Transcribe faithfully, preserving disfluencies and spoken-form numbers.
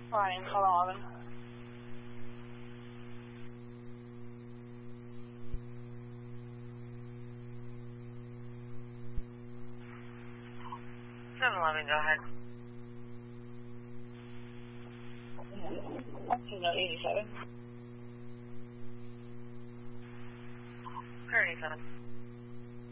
Fine, hold on. seven eleven, go ahead. That's no eighty-seven. thirty-seven.